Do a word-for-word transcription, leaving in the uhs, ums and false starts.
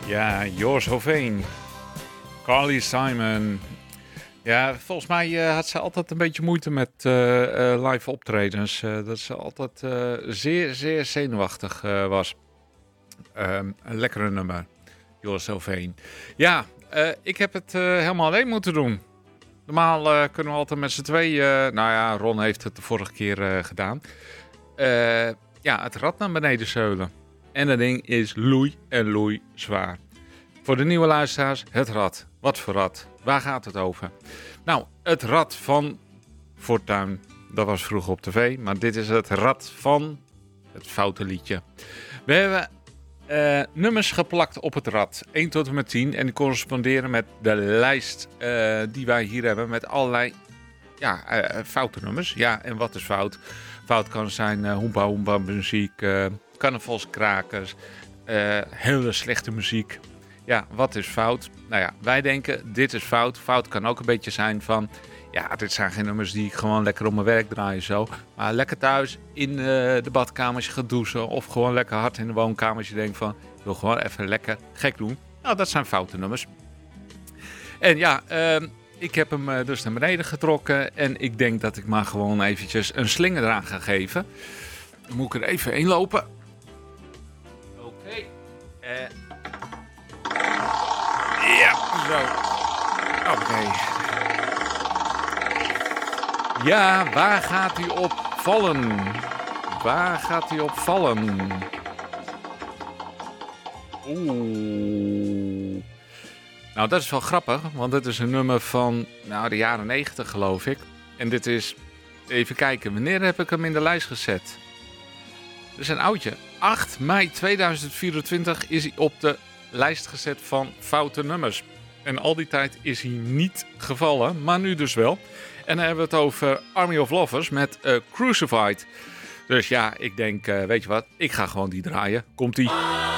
Ja, Joris Hoveen. Carly Simon. Ja, volgens mij uh, had ze altijd een beetje moeite met uh, uh, live optredens. Uh, dat ze altijd uh, zeer, zeer zenuwachtig uh, was. Um, een lekkere nummer, Joris Hoveen. Ja, uh, ik heb het uh, helemaal alleen moeten doen. Normaal uh, kunnen we altijd met z'n tweeën... Uh, nou ja, Ron heeft het de vorige keer uh, gedaan. Uh, ja, het rad naar beneden zeulen. En dat ding is loei en loei zwaar. Voor de nieuwe luisteraars, het rad. Wat voor rad? Waar gaat het over? Nou, het rad van Fortuin. Dat was vroeger op tv, maar dit is het rad van het foute liedje. We hebben uh, nummers geplakt op het rad. één tot en met tien. En die corresponderen met de lijst uh, die wij hier hebben. Met allerlei ja, uh, foute nummers. Ja, en wat is fout? Fout kan zijn uh, hoempa hoempa muziek, uh, carnavalskrakers, uh, hele slechte muziek. Ja, wat is fout? Nou ja, wij denken, dit is fout. Fout kan ook een beetje zijn van... Ja, dit zijn geen nummers die ik gewoon lekker op mijn werk draai zo. Maar lekker thuis in uh, de badkamer als je gaat douchen. Of gewoon lekker hard in de woonkamer als je denkt van... Ik wil gewoon even lekker gek doen. Nou, dat zijn foute nummers. En ja, uh, ik heb hem uh, dus naar beneden getrokken. En ik denk dat ik maar gewoon eventjes een slinger eraan ga geven. Dan moet ik er even heen lopen. Oké. Okay. Uh. Ja, zo. Oké. Okay. Ja, waar gaat hij op vallen? Waar gaat hij op vallen? Oeh. Nou, dat is wel grappig, want dit is een nummer van nou, de jaren negentig, geloof ik. En dit is, even kijken, wanneer heb ik hem in de lijst gezet? Dat is een oudje. acht mei tweeduizend vierentwintig is hij op de lijst gezet van foute nummers. En al die tijd is hij niet gevallen, maar nu dus wel. En dan hebben we het over Army of Lovers met uh, Crucified. Dus ja, ik denk, uh, weet je wat, ik ga gewoon die draaien. Komt-ie.